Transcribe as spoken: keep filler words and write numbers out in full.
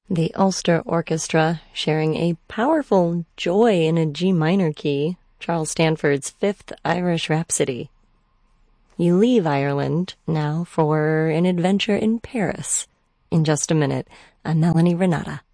The Ulster Orchestra sharing a powerful joy in a G minor key, Charles Stanford's Fifth Irish Rhapsody. You leave Ireland now for an adventure in Paris. In just a minute, I'm Melanie Renata.